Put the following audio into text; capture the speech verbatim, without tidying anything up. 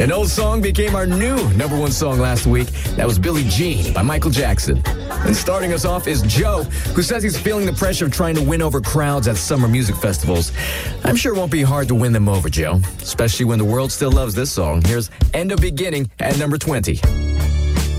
An old song became our new number one song last week. That was Billie Jean by Michael Jackson. And starting us off is Joe, who says he's feeling the pressure of trying to win over crowds at summer music festivals. I'm sure it won't be hard to win them over, Joe, especially when the world still loves this song. Here's End of Beginning at number twenty.